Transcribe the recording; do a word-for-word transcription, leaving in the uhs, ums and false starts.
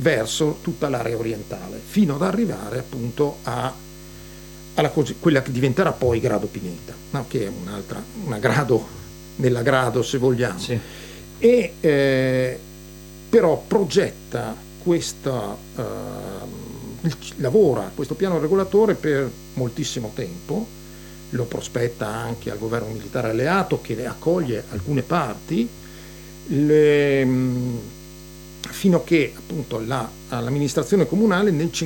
verso tutta l'area orientale, fino ad arrivare appunto a alla cos- quella che diventerà poi Grado Pineta, no? Che è un'altra, una grado nella grado, se vogliamo. Sì. E eh, però progetta questa, eh, il- lavora questo piano regolatore per moltissimo tempo, lo prospetta anche al governo militare alleato che ne accoglie alcune parti, le, mh, fino a che appunto la, l'amministrazione comunale nel